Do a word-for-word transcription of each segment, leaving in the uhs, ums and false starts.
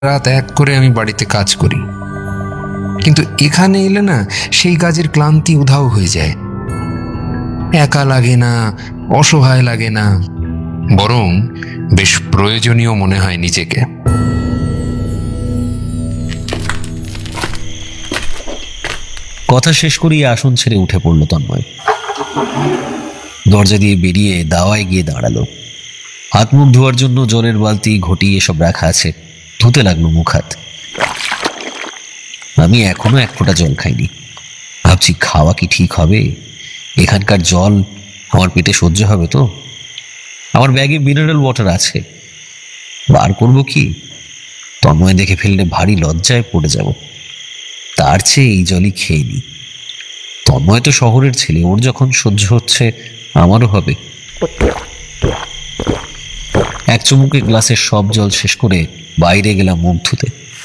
রাত এক করে আমি বাড়িতে কাজ করি, কিন্তু এখানে এলে না সেই কাজের ক্লান্তি উধাও হয়ে যায়। একা লাগে না, অসহায় লাগে না, বরং বেশ প্রয়োজনীয় মনে হয় নিজেকে। কথা শেষ করিয়ে আসন ছেড়ে উঠে পড়ল তন্ময়। দরজা দিয়ে বেরিয়ে দাওয়ায় গিয়ে দাঁড়ালো। হাত মুখ ধোয়ার জন্য জলের বালতি, ঘটি এসব রাখা আছে। ধুতে লাগলো মুখ হাত। আমি এখনো এক ফোঁটা জল খাইনি। ভাবছি খাওয়া কি ঠিক হবে? এখানকার জল আমার পেটে সহ্য হবে তো? আমার ব্যাগে মিনারেল ওয়াটার আছে, বার করবো কি? তন্ময় দেখে ফেললে ভারী লজ্জায় পড়ে যাব। তার চেয়ে এই জলই খেয়ে নি। তন্ময় তো শহরের ছেলে, ওর যখন সহ্য হচ্ছে আমারও হবে। এক চুমুকে গ্লাসের সব জল শেষ করে বাইরে গেলাম মুখ ধুতে।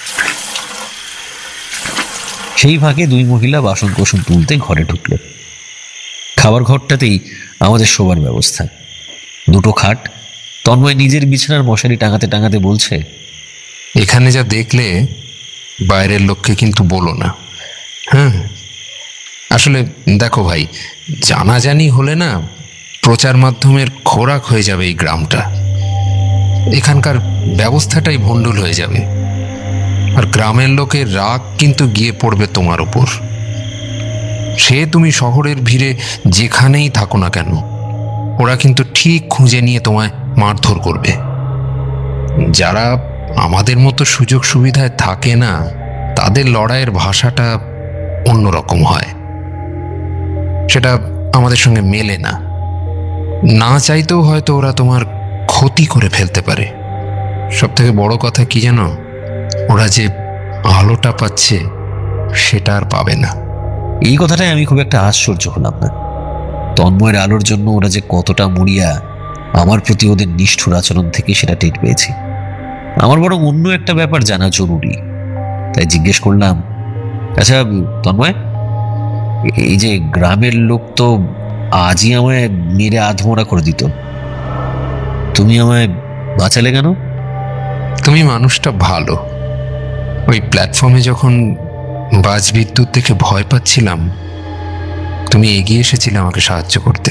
সেই ফাঁকে দুই মহিলা বাসন কোসন তুলতে ঘরে ঢুকল। খাবার ঘরটাতেই আমাদের শোবার ব্যবস্থা, দুটো খাট। তন্ময় নিজের বিছানার মশারি টাঙাতে টাঙাতে বলছে, এখানে যা দেখলে বাইরের লোককে কিন্তু বলো না। হ্যাঁ, আসলে দেখো ভাই, জানাজানি হলে না প্রচার মাধ্যমের খোরাক হয়ে যাবে এই গ্রামটা। এখানকার ব্যবস্থাটাই ভণ্ডুল হয়ে যাবে, আর গ্রামের লোকের রাগ কিন্তু গিয়ে পড়বে তোমার উপর। সে তুমি শহরের ভিড়ে যেখানেই থাকো না কেন, ওরা কিন্তু ঠিক খুঁজে নিয়ে তোমায় মারধর করবে। যারা আমাদের মতো সুযোগ সুবিধায় থাকে না, তাদের লড়াইয়ের ভাষাটা অন্যরকম হয়। সেটা আমাদের সঙ্গে মেলে না। না চাইতেও হয়তো ওরা তোমার ক্ষতি করে ফেলতে পারে। সব থেকে বড় কথা কি জানো? ওরা যে আলোটা পাচ্ছে সেটা আর পাবে না। এই কথাটাই আমি খুব একটা আশ্চর্য হলাম না। তন্ময়ের আলোর জন্য ওরা যে কতটা মরিয়া, আমার প্রতি ওদের নিষ্ঠুর আচরণ থেকে সেটা টের পেয়েছি। আমার বরং অন্য একটা ব্যাপার জানা জরুরি, তাই জিজ্ঞেস করলাম, আচ্ছা তন্ময়, এই যে গ্রামের লোক তো আজই আমায় মেরে আধমরা করে দিত, তুমি আমায় বাঁচালে কেন? তুমি মানুষটা ভালো। ওই প্ল্যাটফর্মে যখন বাজ বিদ্যুৎ দেখে ভয় পাচ্ছিলাম, তুমি এগিয়ে এসেছিলে আমাকে সাহায্য করতে।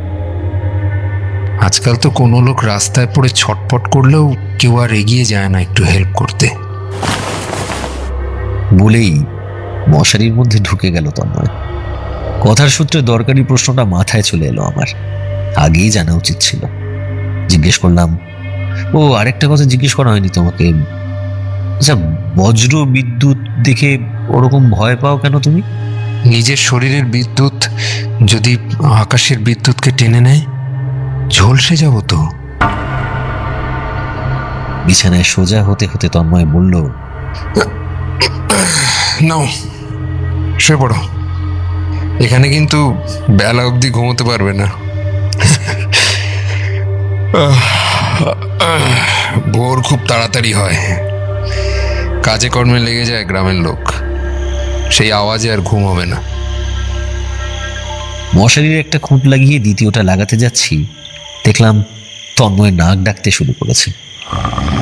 আজকাল তো কোনো লোক রাস্তায় পড়ে ছটপট করলেও কেউ আর এগিয়ে যায় না একটু হেল্প করতে। বলেই মশারির মধ্যে ঢুকে গেল তন্ময়। কথার সূত্রে দরকারি প্রশ্নটা মাথায় চলে এলো আমার, আগেই জানা উচিত ছিল। জিজ্ঞেস করলাম, ও আরেকটা কথা জিজ্ঞেস করা হয়নি তোমাকে, আচ্ছা বজ্র বিদ্যুৎ দেখে ওরকম ভয় পাও কেন তুমি? নিজের শরীরের বিদ্যুৎ যদি আকাশের বিদ্যুৎকে টেনে নেয়, ঝলসে যাব তো। বিছানায় সোজা হতে হতে তন্ময় বলল, নাও শুয়ে পড়ো। এখানে কিন্তু বেলা অবধি ঘুমোতে পারবে না। ভোর খুব তাড়াতাড়ি হয়, কাজে কর্মে লেগে যায় গ্রামের লোক, সেই আওয়াজে আর ঘুম হবে না। মশারির একটা খুঁট লাগিয়ে দ্বিতীয়টা লাগাতে যাচ্ছি, দেখলাম তন্ময় নাক ডাকতে শুরু করেছে।